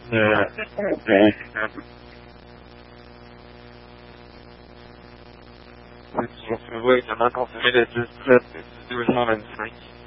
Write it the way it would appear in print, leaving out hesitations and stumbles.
Oui, ça m'a confirmé les 10 prêts, 2 ans 25.